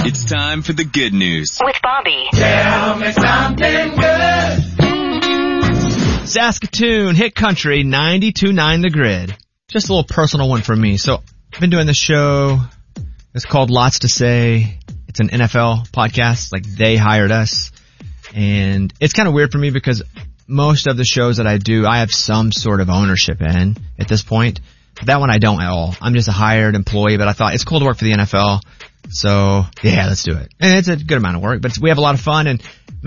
It's time for the good news. With Bobby. Tell me something good. Saskatoon, hit country, 92.9 The Grid. Just a little personal one for me. So I've been doing this show. It's called Lots to Say. It's an NFL podcast. Like, they hired us. And it's kind of weird for me because most of the shows that I do, I have some sort of ownership in at this point. But that one I don't at all. I'm just a hired employee, but I thought it's cool to work for the NFL. So, yeah, let's do it. And it's a good amount of work, but we have a lot of fun. And